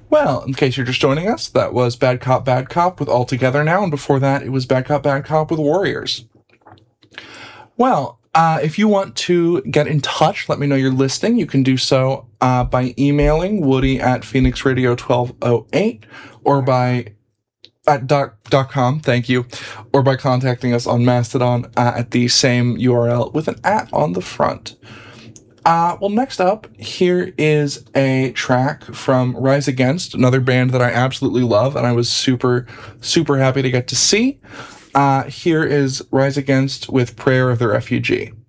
Well, in case you're just joining us, that was Bad Cop with All Together Now, and before that, it was Bad Cop with Warriors. Well, if you want to get in touch, let me know you're listening. You can do so by emailing Woody at phoenixradio1208 or by .com, thank you, or by contacting us on Mastodon at the same URL with an @ on the front. Well, next up, here is a track from Rise Against, another band that I absolutely love, and I was super, super happy to get to see. Here is Rise Against with Prayer of the Refugee.